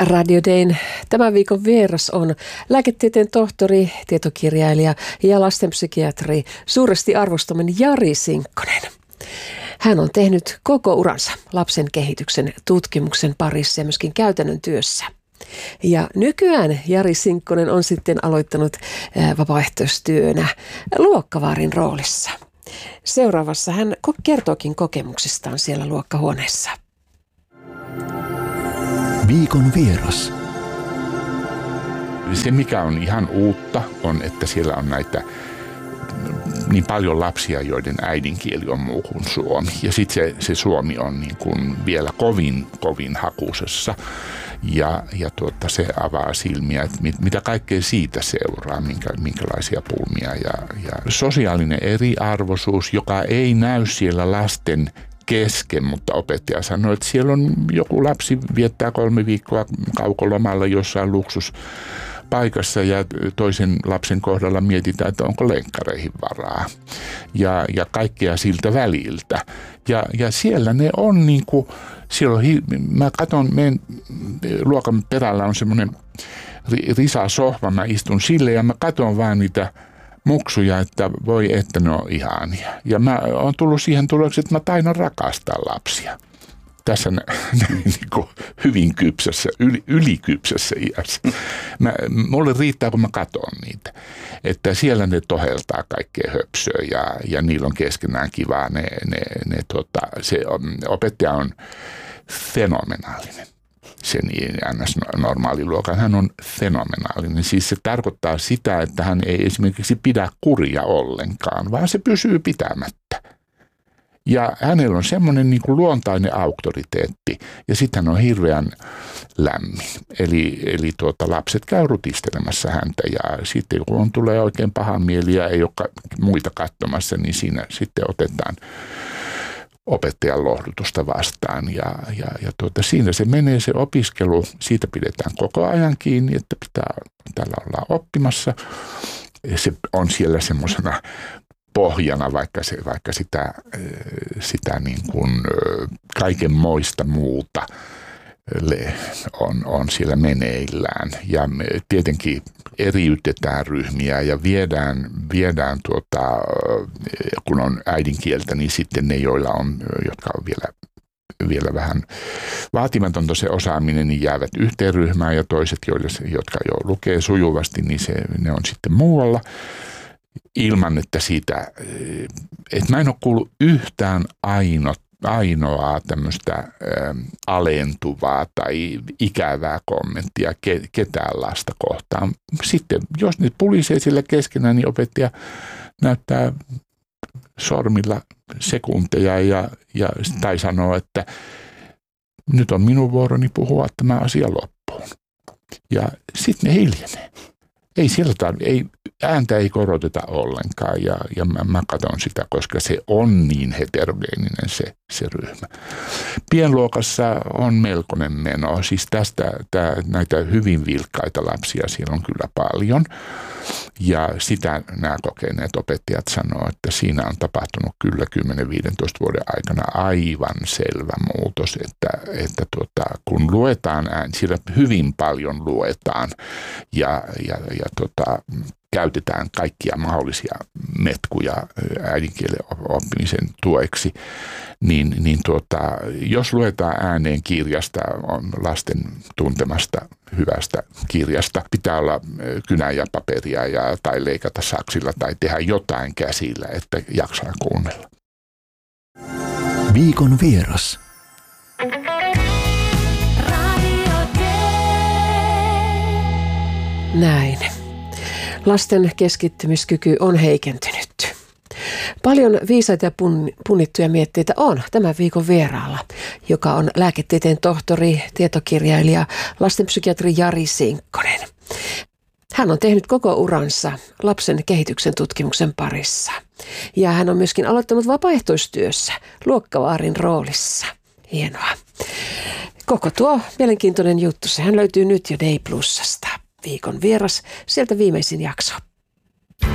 Radio Dayn tämän viikon vieras on lääketieteen tohtori, tietokirjailija ja lastenpsykiatri, suuresti arvostamme Jari Sinkkonen. Hän on tehnyt koko uransa lapsen kehityksen tutkimuksen parissa ja myöskin käytännön työssä. Ja nykyään Jari Sinkkonen on sitten aloittanut vapaaehtoistyönä luokkavaarin roolissa. Seuraavassa hän kertookin kokemuksistaan siellä luokkahuoneessa. Viikon vieras. Se, mikä on ihan uutta, on, että siellä on näitä niin paljon lapsia, joiden äidinkieli on muu kuin suomi. Ja sitten se suomi on niin kuin vielä kovin hakusessa. Ja se avaa silmiä, että mitä kaikkea siitä seuraa, minkälaisia pulmia. Ja sosiaalinen eriarvoisuus, joka ei näy siellä lasten kesken, mutta opettaja sanoi, että siellä on joku lapsi viettää 3 viikkoa kaukolomalla jossain luksuspaikassa ja toisen lapsen kohdalla mietitään, että onko lenkkareihin varaa ja kaikkea siltä väliltä. Ja siellä ne on niin kuin, mä katson, meidän luokan perällä on semmoinen risasohva, mä istun sille ja mä katson vaan niitä muksuja, että voi että ne on ihania. Ja mä oon tullut siihen tulokseen, että mä tainan rakastaa lapsia. Tässä niin kuin hyvin kypsässä, ylikypsässä iässä. Mulle riittää, kun mä katson niitä. Että siellä ne toheltaa kaikkea höpsöä ja niillä on keskenään kivaa. Se opettaja on fenomenaalinen. Sen NS-normaaliluokan, hän on fenomenaalinen. Siis se tarkoittaa sitä, että hän ei esimerkiksi pidä kuria ollenkaan, vaan se pysyy pitämättä. Ja hänellä on semmoinen niin kuin luontainen auktoriteetti ja sitten hän on hirveän lämmin. Eli lapset käy rutistelemassa häntä ja sitten kun tulee oikein paha mieli ja ei ole muita katsomassa, niin siinä sitten otetaan opettajan lohdutusta vastaan ja siinä se menee se opiskelu, siitä pidetään koko ajan kiinni, että täällä ollaan oppimassa. Se on siellä semmoisena pohjana, vaikka sitä niin kuin kaikenmoista muuta on siellä meneillään. Ja me tietenkin eriytetään ryhmiä ja viedään kun on äidinkieltä, niin sitten ne, jotka on vielä vähän vaatimatonta se osaaminen, niin jäävät yhteen ryhmään ja toiset, jotka jo lukee sujuvasti, niin ne on sitten muualla. Ilman, että mä en ole kuullut yhtään ainoaa tämmöistä alentuvaa tai ikävää kommenttia ketään lasta kohtaan. Sitten, jos ne pulisee sillä keskenään, niin opettaja näyttää sormilla sekunteja tai sanoo, että nyt on minun vuoroni puhua tämä asia loppuun. Ja sitten ne hiljenee. Ei siellä ääntä ei koroteta ollenkaan ja mä katson sitä, koska se on niin heterogeeninen se ryhmä. Pienluokassa on melkoinen meno, siis näitä hyvin vilkkaita lapsia siellä on kyllä paljon. Ja sitä nämä kokeneet opettajat sanoo, että siinä on tapahtunut kyllä 10-15 vuoden aikana aivan selvä muutos, että kun luetaan siellä hyvin paljon luetaan ja käytetään kaikkia mahdollisia metkuja äidinkielen oppimisen tueksi, niin jos luetaan ääneen kirjasta, lasten tuntemasta hyvästä kirjasta, pitää olla kynää ja paperia tai leikata saksilla tai tehdä jotain käsillä, että jaksaa kuunnella. Viikon vieras. Näin. Lasten keskittymiskyky on heikentynyt. Paljon viisaita ja punnittuja mietteitä on tämän viikon vieraalla, joka on lääketieteen tohtori, tietokirjailija, lastenpsykiatri Jari Sinkkonen. Hän on tehnyt koko uransa lapsen kehityksen tutkimuksen parissa. Ja hän on myöskin aloittanut vapaaehtoistyössä luokkavaarin roolissa. Hienoa. Koko tuo mielenkiintoinen juttu, sehän löytyy nyt jo Day Plusasta. Viikon vieras, sieltä viimeisin jakso.